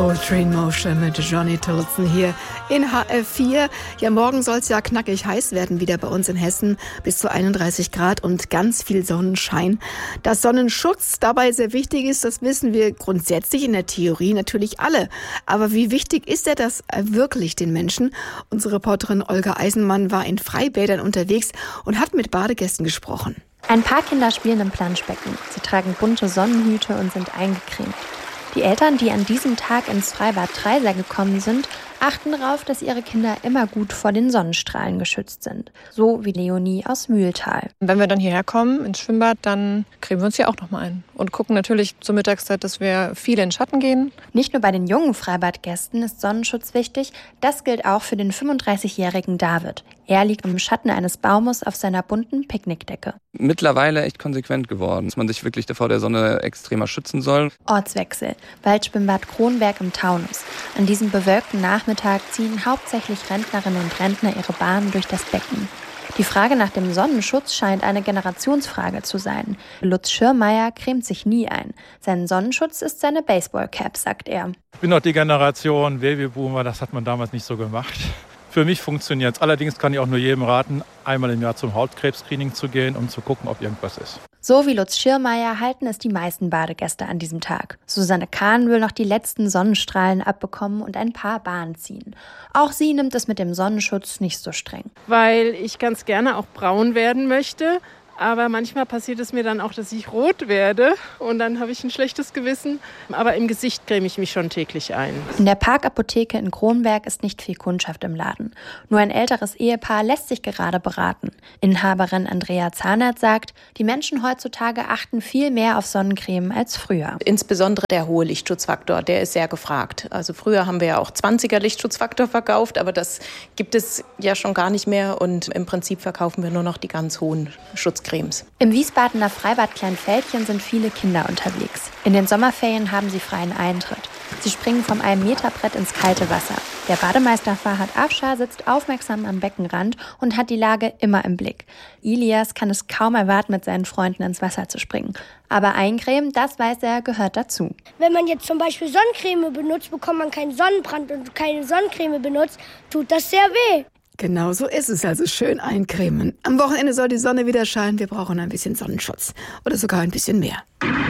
Poetry in Motion mit Johnny Tillotson hier in HR4. Ja, morgen soll es ja knackig heiß werden, wieder bei uns in Hessen, bis zu 31 Grad und ganz viel Sonnenschein. Dass Sonnenschutz dabei sehr wichtig ist, das wissen wir grundsätzlich in der Theorie natürlich alle. Aber wie wichtig ist das wirklich den Menschen? Unsere Reporterin Olga Eisenmann war in Freibädern unterwegs und hat mit Badegästen gesprochen. Ein paar Kinder spielen im Planschbecken. Sie tragen bunte Sonnenhüte und sind eingecremt. Die Eltern, die an diesem Tag ins Freibad Treiser gekommen sind, achten darauf, dass ihre Kinder immer gut vor den Sonnenstrahlen geschützt sind. So wie Leonie aus Mühltal. Wenn wir dann hierher kommen ins Schwimmbad, dann cremen wir uns hier auch nochmal ein. Und gucken natürlich zur Mittagszeit, dass wir viel in den Schatten gehen. Nicht nur bei den jungen Freibadgästen ist Sonnenschutz wichtig, das gilt auch für den 35-jährigen David. Er liegt im Schatten eines Baumes auf seiner bunten Picknickdecke. Mittlerweile echt konsequent geworden, dass man sich wirklich vor der Sonne extremer schützen soll. Ortswechsel. Waldschwimmbad Kronberg im Taunus. An diesem bewölkten Nachmittag ziehen hauptsächlich Rentnerinnen und Rentner ihre Bahnen durch das Becken. Die Frage nach dem Sonnenschutz scheint eine Generationsfrage zu sein. Lutz Schirmeier cremt sich nie ein. Sein Sonnenschutz ist seine Baseballcap, sagt er. Ich bin noch die Generation Babyboomer, das hat man damals nicht so gemacht. Für mich funktioniert es. Allerdings kann ich auch nur jedem raten, einmal im Jahr zum Hautkrebs-Screening zu gehen, um zu gucken, ob irgendwas ist. So wie Lutz Schirmeier halten es die meisten Badegäste an diesem Tag. Susanne Kahn will noch die letzten Sonnenstrahlen abbekommen und ein paar Bahnen ziehen. Auch sie nimmt es mit dem Sonnenschutz nicht so streng. Weil ich ganz gerne auch braun werden möchte. Aber manchmal passiert es mir dann auch, dass ich rot werde und dann habe ich ein schlechtes Gewissen. Aber im Gesicht creme ich mich schon täglich ein. In der Parkapotheke in Kronberg ist nicht viel Kundschaft im Laden. Nur ein älteres Ehepaar lässt sich gerade beraten. Inhaberin Andrea Zahnert sagt, die Menschen heutzutage achten viel mehr auf Sonnencreme als früher. Insbesondere der hohe Lichtschutzfaktor, der ist sehr gefragt. Also früher haben wir ja auch 20er Lichtschutzfaktor verkauft, aber das gibt es ja schon gar nicht mehr. Und im Prinzip verkaufen wir nur noch die ganz hohen Schutzcremes. Im Wiesbadener Freibad Kleinfeldchen sind viele Kinder unterwegs. In den Sommerferien haben sie freien Eintritt. Sie springen vom 1-Meter-Brett ins kalte Wasser. Der Bademeister Farhad Afshar sitzt aufmerksam am Beckenrand und hat die Lage immer im Blick. Ilias kann es kaum erwarten, mit seinen Freunden ins Wasser zu springen. Aber Eincremen, das weiß er, gehört dazu. Wenn man jetzt zum Beispiel Sonnencreme benutzt, bekommt man keinen Sonnenbrand und keine Sonnencreme benutzt, tut das sehr weh. Genau so ist es, also schön eincremen. Am Wochenende soll die Sonne wieder scheinen, wir brauchen ein bisschen Sonnenschutz oder sogar ein bisschen mehr.